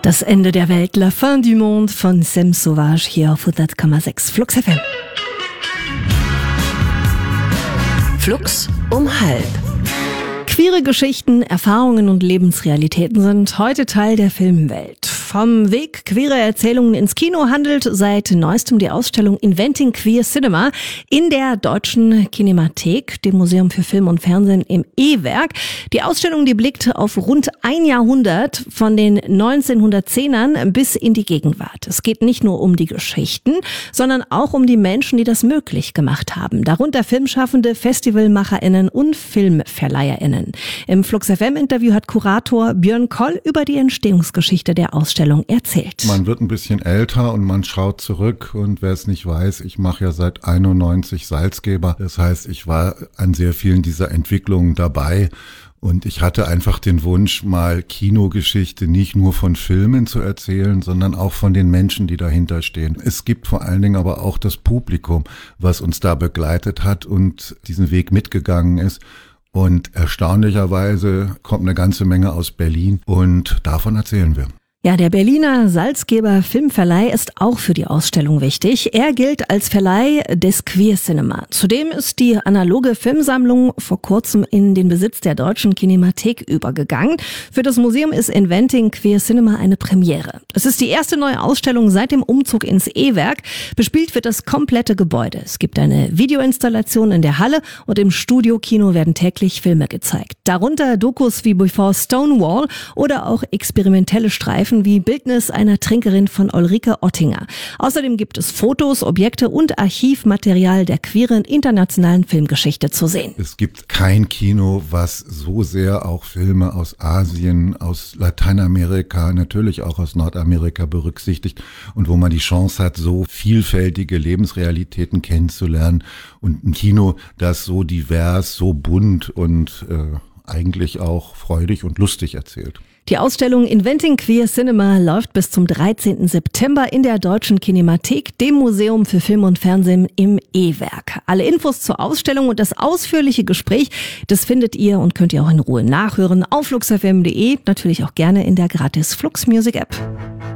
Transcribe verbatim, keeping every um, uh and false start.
Das Ende der Welt, La fin du monde von Sem Sauvage hier auf hundert Komma sechs Flux F M. Flux um halb. Queere Geschichten, Erfahrungen und Lebensrealitäten sind heute Teil der Filmwelt. Vom Weg queerer Erzählungen ins Kino handelt seit neuestem die Ausstellung Inventing Queer Cinema in der Deutschen Kinemathek, dem Museum für Film und Fernsehen im E-Werk. Die Ausstellung, die blickt auf rund ein Jahrhundert von den neunzehnhundertzehnern bis in die Gegenwart. Es geht nicht nur um die Geschichten, sondern auch um die Menschen, die das möglich gemacht haben. Darunter Filmschaffende, FestivalmacherInnen und FilmverleiherInnen. Im Flux F M-Interview hat Kurator Björn Koll über die Entstehungsgeschichte der Ausstellung erzählt. Man wird ein bisschen älter und man schaut zurück, und wer es nicht weiß, ich mache ja seit einundneunzig Salzgeber. Das heißt, ich war an sehr vielen dieser Entwicklungen dabei. Und ich hatte einfach den Wunsch, mal Kinogeschichte nicht nur von Filmen zu erzählen, sondern auch von den Menschen, die dahinter stehen. Es gibt vor allen Dingen aber auch das Publikum, was uns da begleitet hat und diesen Weg mitgegangen ist. Und erstaunlicherweise kommt eine ganze Menge aus Berlin, und davon erzählen wir. Ja, der Berliner Salzgeber Filmverleih ist auch für die Ausstellung wichtig. Er gilt als Verleih des Queer Cinema. Zudem ist die analoge Filmsammlung vor kurzem in den Besitz der Deutschen Kinemathek übergegangen. Für das Museum ist Inventing Queer Cinema eine Premiere. Es ist die erste neue Ausstellung seit dem Umzug ins E-Werk. Bespielt wird das komplette Gebäude. Es gibt eine Videoinstallation in der Halle, und im Studio-Kino werden täglich Filme gezeigt. Darunter Dokus wie Before Stonewall oder auch experimentelle Streifen wie Bildnis einer Trinkerin von Ulrike Ottinger. Außerdem gibt es Fotos, Objekte und Archivmaterial der queeren internationalen Filmgeschichte zu sehen. Es gibt kein Kino, was so sehr auch Filme aus Asien, aus Lateinamerika, natürlich auch aus Nordamerika berücksichtigt, und wo man die Chance hat, so vielfältige Lebensrealitäten kennenzulernen, und ein Kino, das so divers, so bunt und äh, eigentlich auch freudig und lustig erzählt. Die Ausstellung Inventing Queer Cinema läuft bis zum dreizehnten September in der Deutschen Kinemathek, dem Museum für Film und Fernsehen im E-Werk. Alle Infos zur Ausstellung und das ausführliche Gespräch, das findet ihr und könnt ihr auch in Ruhe nachhören auf flux f m punkt d e, natürlich auch gerne in der gratis Flux Music App.